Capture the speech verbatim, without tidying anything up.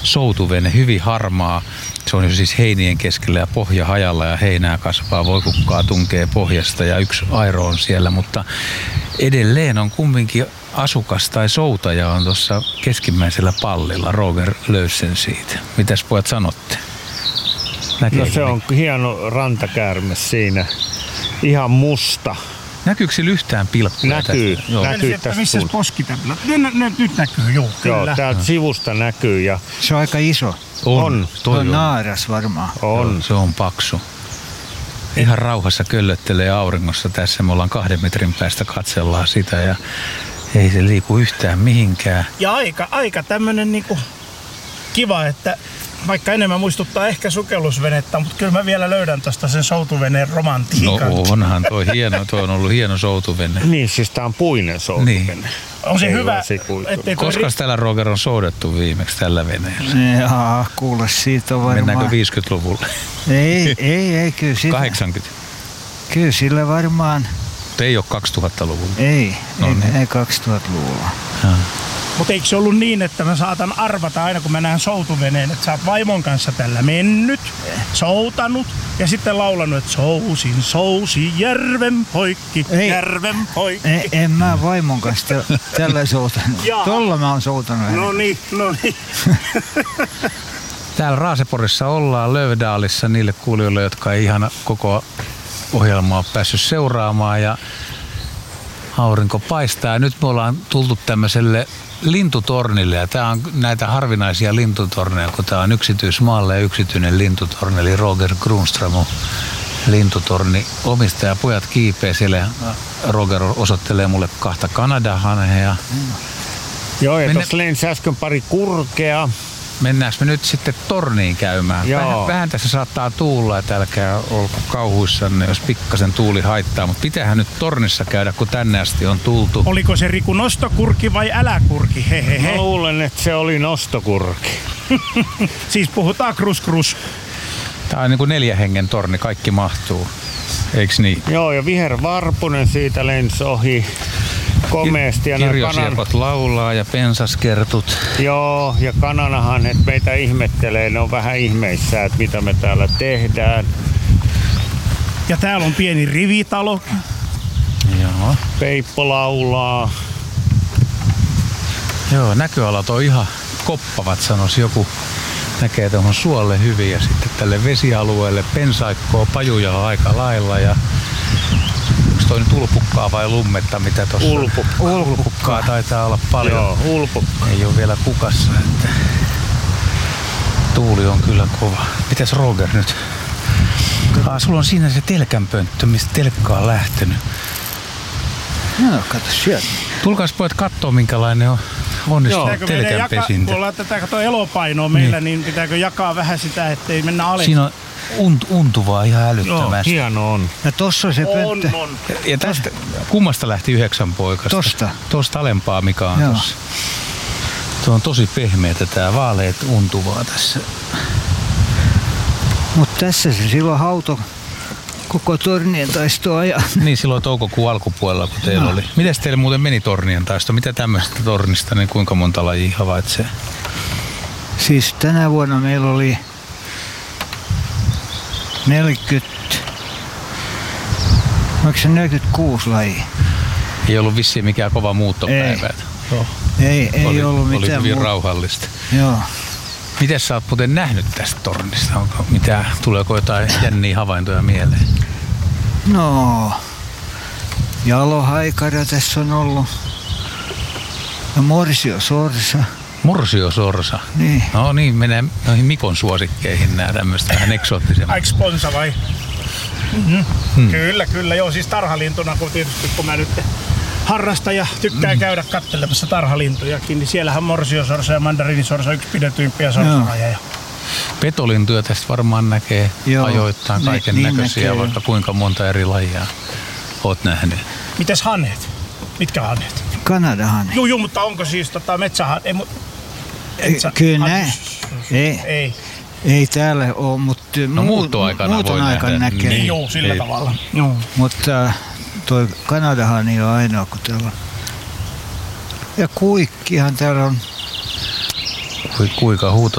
soutuvene, hyvin harmaa. Se on jo siis heinien keskellä ja pohja hajalla ja heinää kasvaa, voikukkaa tunkee pohjasta ja yksi airo on siellä, mutta edelleen on kumminkin asukas tai soutaja on tuossa keskimmäisellä pallilla. Roger löysi sen siitä. Mitäs pojat sanotte? Näkeekö no se on hieno rantakäärme siinä. Ihan musta. Näkyykö sillä yhtään pilkkuja? Näkyy. Tästä? Joo. Näkyy tästä. Missä poskitäplä? Nyt näkyy, joo, kyllä. Joo, täältä sivusta näkyy. Ja se on aika iso. On. on. Toi on naaras varmaan. On. Joo, se on paksu. Ihan rauhassa köllöttelee auringossa tässä. Me ollaan kahden metrin päästä, katsellaan sitä ja ei se liiku yhtään mihinkään. Ja aika, aika tämmönen niinku kiva, että vaikka enemmän muistuttaa ehkä sukellusvenettä, mutta kyllä mä vielä löydän tosta sen soutuveneen romantiikan. No onhan toi hieno, toi on ollut hieno soutuvene. Niin, siis tää on puinen soutuvene. Niin. On se Ei hyvä, vasikuitu. Koska ri... täällä Roger on soudettu viimeksi tällä veneellä? Jaa, kuule siitä on varmaan. Mennäänkö viisikymmentäluvulle? Ei, ei, ei, kyllä sillä. kahdeksankymmentä? Kyllä sillä varmaan. Mutta ei ole kaksituhattaluvulla? Ei, no ei, niin. ei kaksituhattaluvulla. Mutta eikö se ollut niin, että mä saatan arvata aina kun mä näen soutuveneen, että sä oot vaimon kanssa tällä mennyt, soutanut ja sitten laulanut, että sousin, sousi järven poikki, Ei. järven poikki. En, en mä vaimon kanssa tä- tällä soutanut. Jaa. Tolla mä oon soutanut. No niin, no niin. Täällä Raaseporissa ollaan Lövdaalissa niille kuulijoille, jotka ei ihan koko ohjelmaa ole päässyt seuraamaan ja aurinko paistaa. Nyt me ollaan tultu tämmöiselle lintutornille ja tää on näitä harvinaisia lintutorneja, kun tää on yksityismaalle ja yksityinen lintutorni, eli Roger Grunström on lintutorni omistaja. Pojat kiipee siellä. Roger osoittelee mulle kahta kanadahanhea. Joo, ja Mennä... tuossa lensi äsken pari kurkea. Mennäänkö me nyt sitten torniin käymään? Joo. Vähän, vähän tässä saattaa tuulla, että älkää olko kauhuissanne, jos pikkasen tuuli haittaa. Mutta pitäähän nyt tornissa käydä, kun tänne asti on tultu. Oliko se Riku nostokurki vai äläkurki? Hehehe. Mä luulen, että se oli nostokurki. Siis puhutaan krus krus. Tää on niin kuin neljä hengen torni, kaikki mahtuu. Eiks niin? Joo, ja vihervarpunen siitä lensi ohi komeasti. Ja nämä Kirjosiepot laulaa ja pensaskertut. Joo, ja kananahan, että meitä ihmettelee, ne on vähän ihmeissä, että mitä me täällä tehdään. Ja täällä on pieni rivitalo. Joo. Peippo laulaa. Joo, näköalat on ihan koppavat, sanois joku. Näkee tuohon suolle hyvin ja sitten tälle vesialueelle pensaikkoa, pajuja on aika lailla ja onko toi nyt ulpukkaa vai lummetta, mitä tossa Ulpukkaa. Ulpukkaa taitaa olla paljon. Joo, ulpukkaa. Ei ole vielä kukassa, että tuuli on kyllä kova. Mitäs Roger nyt? Ah, sulla on siinä se telkänpönttö, mistä telkka on lähtenyt. No, kato sieltä. Tulkaas pojat kattoo minkälainen on onnistunut telkänpesintä. Kun ollaan tätä kato elopainoa meillä, niin. niin pitääkö jakaa vähän sitä, ettei mennä alas? Siinä on unt, untuvaa ihan Joo, älyttömästi. hieno on. Ja tossa on se pönttö. On, on. Ja tästä, kummasta lähti yhdeksän poikasta? Tosta. Tosta alempaa, mikä on Joo. tossa. Tuo on tosi pehmeätä tää vaaleet untuvaa tässä. Mut tässä se silloin hauto koko tornien taistoa ja Niin silloin toukokuun alkupuolella, kun teillä No. oli. Mites teille muuten meni tornien taisto? Mitä tämmöisestä tornista, niin kuinka monta lajia havaitsee? siis tänä vuonna meillä oli neljäkymmentä, oliko se neljäkymmentäkuusi lajia? Ei ollut vissiin mikään kova muuttopäivä. Ei. Joo. Ei, ei oli, ollut oli mitään hyvin muuta. rauhallista. Joo. Miten sä oot muuten nähnyt tästä tornista? Onko mitä, tuleeko jotain jänniä havaintoja mieleen? No, jalohaikara tässä on ollut. Ja morsiosorsa. Morsiosorsa. Niin. No niin, menee noihin Mikon suosikkeihin nämä tämmöistä vähän eksoottisemmat. Aiks sponsa vai? Mm-hmm. Hmm. Kyllä, kyllä. Joo, siis tarhalintuna, kun tietysti kun mä nyt harrastan ja tykkään mm. käydä katselemassa tarhalintujakin, niin siellähän morsiosorsa ja mandariinisorsa on yksi pidetyimpiä sorsalajeja. Petolintuja tästä varmaan näkee Joo, ajoittain niin- kaiken niin näköisiä, näkee, vaikka kuinka monta eri lajia oot nähnyt. Mites hanhet? Mitkä hanhet? Kanadahan. Juu, juu, mutta onko siis tota metsähan... Ei, mu... Metsä... Kyllä han- näin. Ei, Ei. ei täällä ole, mutta No muuttoaikana muuton voi aikana nähdä. näkee. Niin. Joo, sillä Ei. tavalla. Joo. Mutta toi Kanadahan ei ole ainoa, kun täällä on. Ja kuikkihan täällä on. Kuinka huuto